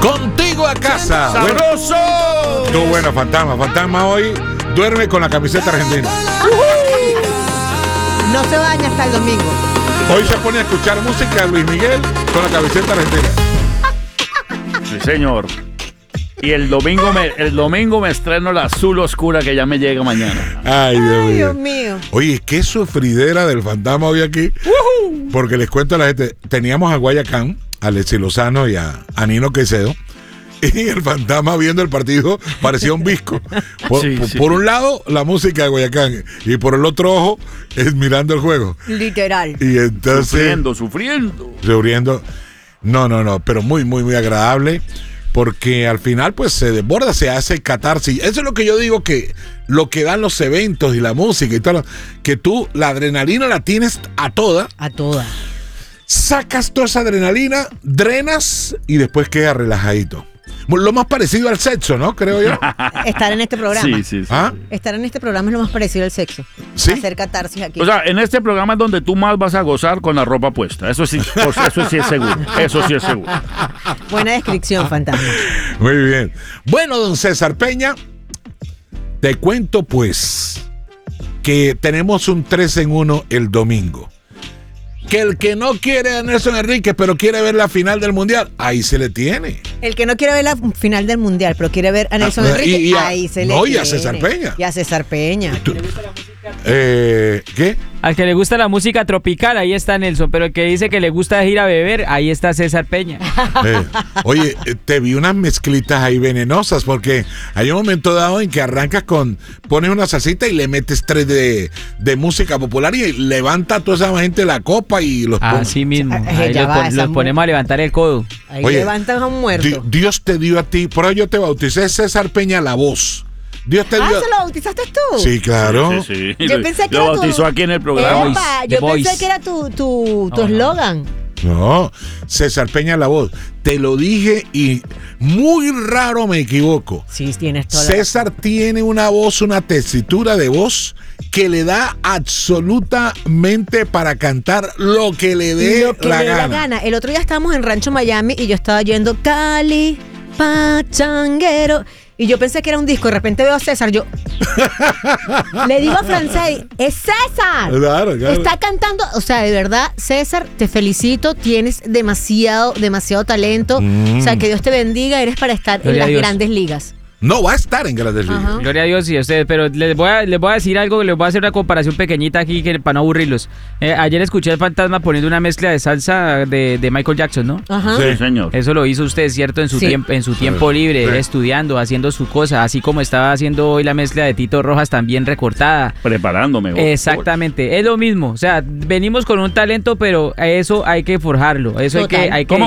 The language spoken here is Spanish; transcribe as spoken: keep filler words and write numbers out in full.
Contigo a casa. ¡Sabroso! Tú bueno, Fantasma. Fantasma hoy duerme con la camiseta argentina. No se baña hasta el domingo. Hoy se pone a escuchar música de Luis Miguel con la camiseta argentina. Sí, señor. Y el domingo me, el domingo me estreno la azul oscura que ya me llega mañana. Ay, Dios, Ay, mío. Dios mío. Oye, qué sufridera del Fantasma hoy aquí. Uh-huh. Porque les cuento a la gente, teníamos a Guayacán, a Alexis Lozano y a, a Nino Caicedo. Y el Fantasma viendo el partido parecía un visco. Por, Sí, por, sí. por un lado, la música de Guayacán. Y por el otro ojo, es mirando el juego. Literal. Y entonces... Sufriendo, sufriendo. Sufriendo. No, no, no, pero muy, muy, muy agradable. Porque al final, pues, se desborda, se hace catarsis. Eso es lo que yo digo, que lo que dan los eventos y la música y todo, que tú la adrenalina la tienes a toda, A toda. sacas toda esa adrenalina, drenas y después queda relajadito. Lo más parecido al sexo, ¿no? Creo yo. Estar en este programa. Sí, sí, sí. ¿Ah? Estar en este programa es lo más parecido al sexo. ¿Sí? Hacer catarsis aquí. O sea, en este programa es donde tú más vas a gozar con la ropa puesta. Eso sí, pues, eso sí es seguro. Eso sí es seguro. Buena descripción, Fantasma. Muy bien. Bueno, don César Peña, te cuento pues que tenemos un tres en uno el domingo. Que el que no quiere a Nelson Enríquez, pero quiere ver la final del Mundial, ahí se le tiene. El que no quiere ver la final del Mundial, pero quiere ver a Nelson Ah, Enrique, y- y a- ahí se no, le y a tiene. César Peña. Y a César Peña. Tú- eh, ¿Qué? Al que le gusta la música tropical, ahí está Nelson. Pero el que dice que le gusta ir a beber, ahí está César Peña. Eh, oye, eh, te vi unas mezclitas ahí venenosas, porque hay un momento dado en que arrancas con, pones una salsita y le metes tres de, de música popular y levanta a toda esa gente la copa y los pone. Así mismo. Ah, Ahí ya los, va, pon- esa los mu- ponemos a levantar el codo. Ahí Oye, levantan a un muerto. Di- Dios te dio a ti, por ahí yo te bauticé César Peña la voz. Dios te Ah, dio. ¿se lo bautizaste tú? Sí, claro. Sí, sí. Yo Lo- pensé que lo era tu- bautizó aquí en el programa. Epa, The yo Voice. pensé que era tu tu tu No, no. eslogan. No, César Peña la voz. Te lo dije y muy raro me equivoco. Sí, tienes toda la César tiene una voz, una tesitura de voz que le da absolutamente para cantar lo que le dé lo que la le dé gana. la gana. El otro día estábamos en Rancho Miami y yo estaba yendo Cali, Pachanguero. Y yo pensé que era un disco. De repente veo a César. Yo le digo a Francés, es César. Claro, claro. Está cantando. O sea, de verdad, César, te felicito. Tienes demasiado, demasiado talento. Mm. O sea, que Dios te bendiga. Eres para estar en Gloria a las Dios. grandes ligas. No va a estar en Grandes Ligas. Ajá. Gloria a Dios y a ustedes, pero les voy a, les voy a decir algo, les voy a hacer una comparación pequeñita aquí que, para no aburrirlos. Eh, ayer escuché al Fantasma poniendo una mezcla de salsa de, de Michael Jackson, ¿no? Ajá. Sí. Sí, señor. Eso lo hizo usted, ¿cierto? En su, Sí. tiempo, en su tiempo libre, Sí. estudiando, haciendo su cosa, así como estaba haciendo hoy la mezcla de Tito Rojas también recortada. Preparándome. vos. Exactamente, es lo mismo. O sea, venimos con un talento, pero a eso hay que forjarlo. Eso hay que, Total. hay que ¿Cómo,